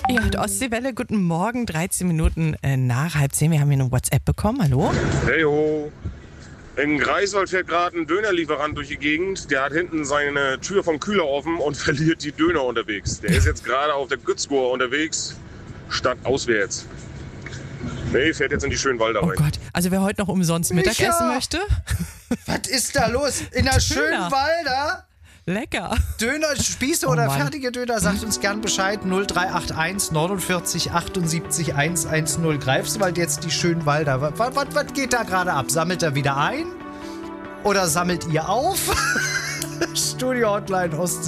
Ja, die Ostseewelle, guten Morgen, 13 Minuten nach 9:30. Wir haben hier eine WhatsApp bekommen, hallo? Hey ho. In Greifswald fährt gerade ein Dönerlieferant durch die Gegend. Der hat hinten seine Tür vom Kühler offen und verliert die Döner unterwegs. Der ist jetzt gerade auf der Gützgur unterwegs, statt auswärts. Nee, fährt jetzt in die Schönwalder Oh rein. Gott, also wer heute noch umsonst Mittagessen möchte? Was ist da los? In der Schönwalder? Lecker. Döner, Spieße oder Mann. fertige Döner, sagt uns gern Bescheid. 0381 49 78 110. Greifswald, jetzt die Schönwalder. Was geht da gerade ab? Sammelt er wieder ein? Oder sammelt ihr auf? Studio Hotline Ostsee.